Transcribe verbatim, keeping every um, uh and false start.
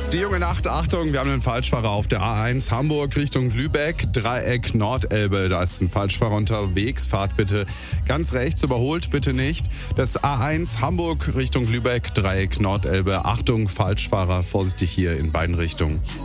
Die junge Nacht, Achtung, wir haben einen Falschfahrer auf der A eins Hamburg Richtung Lübeck, Dreieck Nordelbe. Da ist ein Falschfahrer unterwegs. Fahrt bitte ganz rechts, überholt bitte nicht. Das A eins Hamburg Richtung Lübeck, Dreieck Nordelbe. Achtung, Falschfahrer, vorsichtig hier in beiden Richtungen.